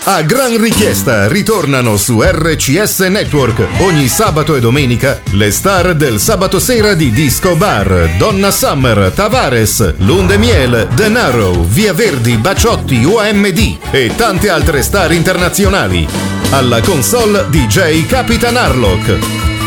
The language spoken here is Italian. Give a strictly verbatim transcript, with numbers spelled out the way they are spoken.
A gran richiesta ritornano su R C S Network ogni sabato e domenica le star del sabato sera di Disco Bar: Donna Summer, Tavares, Lundemiel, Denaro, Via Verdi, Baciotti, O M D e tante altre star internazionali. Alla console D J Capitan Harlock.